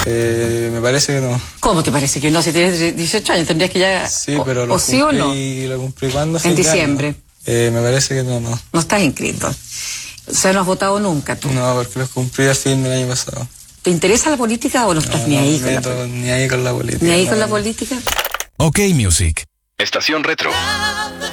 Me parece que no. ¿Cómo te parece que no? Si tienes 18 años tendrías que ya... Sí, pero lo sí cumplí, o no. ¿lo cumplí cuándo? En diciembre. Me parece que no. No estás inscrito. O sea, no has votado nunca tú. No, porque los cumplí a fin del año pasado. ¿Te interesa la política o no estás ni ahí con la política? Ni ahí con la política. ¿Ni ahí con la política? OK Music. Estación Retro.